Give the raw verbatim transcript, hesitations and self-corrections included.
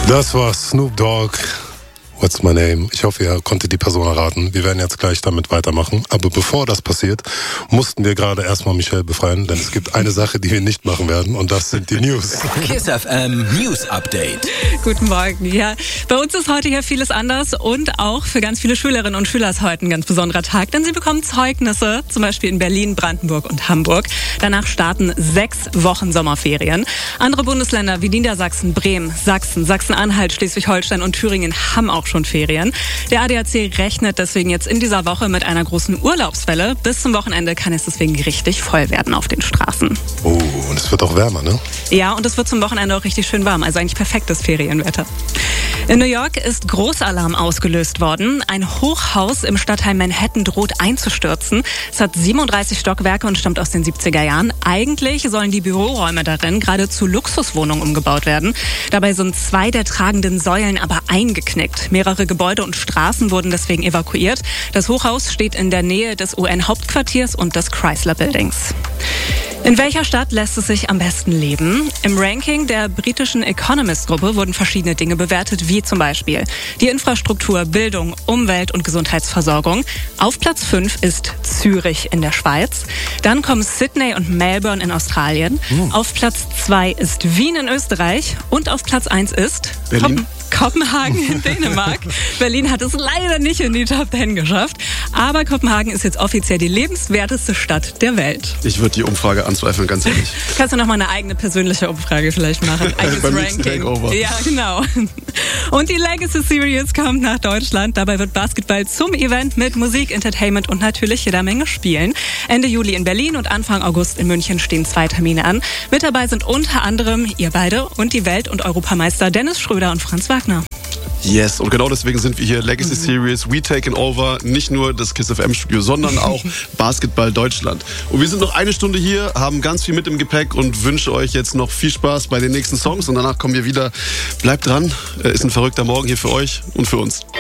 Das war Snoop Dogg. What's my name? Ich hoffe, ihr konntet die Person erraten. Wir werden jetzt gleich damit weitermachen. Aber bevor das passiert, mussten wir gerade erstmal Michelle befreien, denn es gibt eine Sache, die wir nicht machen werden, und das sind die News. KISS F M News Update. Guten Morgen. Ja, bei uns ist heute hier vieles anders und auch für ganz viele Schülerinnen und Schüler ist heute ein ganz besonderer Tag, denn sie bekommen Zeugnisse, zum Beispiel in Berlin, Brandenburg und Hamburg. Danach starten sechs Wochen Sommerferien. Andere Bundesländer wie Niedersachsen, Bremen, Sachsen, Sachsen-Anhalt, Schleswig-Holstein und Thüringen haben auch schon Ferien. Der A D A C rechnet deswegen jetzt in dieser Woche mit einer großen Urlaubswelle. Bis zum Wochenende kann es deswegen richtig voll werden auf den Straßen. Oh, und es wird auch wärmer, ne? Ja, und es wird zum Wochenende auch richtig schön warm. Also eigentlich perfektes Ferienwetter. In New York ist Großalarm ausgelöst worden. Ein Hochhaus im Stadtteil Manhattan droht einzustürzen. Es hat siebenunddreißig Stockwerke und stammt aus den siebziger Jahren. Eigentlich sollen die Büroräume darin gerade zu Luxuswohnungen umgebaut werden. Dabei sind zwei der tragenden Säulen aber eingeknickt. Mehrere Gebäude und Straßen wurden deswegen evakuiert. Das Hochhaus steht in der Nähe des U N-Hauptquartiers und des Chrysler Buildings. In welcher Stadt lässt es sich am besten leben? Im Ranking der britischen Economist-Gruppe wurden verschiedene Dinge bewertet, wie zum Beispiel die Infrastruktur, Bildung, Umwelt und Gesundheitsversorgung. Auf Platz fünf ist Zürich in der Schweiz. Dann kommen Sydney und Melbourne in Australien. Mhm. Auf Platz zwei ist Wien in Österreich. Und auf Platz eins ist Berlin. Kopenhagen in Dänemark. Berlin hat es leider nicht in die Top Ten geschafft. Aber Kopenhagen ist jetzt offiziell die lebenswerteste Stadt der Welt. Ich würde die Umfrage anzweifeln, ganz ehrlich. Kannst du noch mal eine eigene persönliche Umfrage vielleicht machen? Eigenes Beim Ranking. Takeover. Ja, genau. Und die Legacy Series kommt nach Deutschland. Dabei wird Basketball zum Event mit Musik, Entertainment und natürlich jeder Menge Spielen. Ende Juli in Berlin und Anfang August in München stehen zwei Termine an. Mit dabei sind unter anderem ihr beide und die Welt- und Europameister Dennis Schröder und Franz Wagner. Yes, und genau deswegen sind wir hier Legacy Series, We Taken Over, nicht nur das KISS F M Studio, sondern auch Basketball Deutschland. Und wir sind noch eine Stunde hier, haben ganz viel mit im Gepäck und wünschen euch jetzt noch viel Spaß bei den nächsten Songs und danach kommen wir wieder. Bleibt dran, ist ein verrückter Morgen hier für euch und für uns.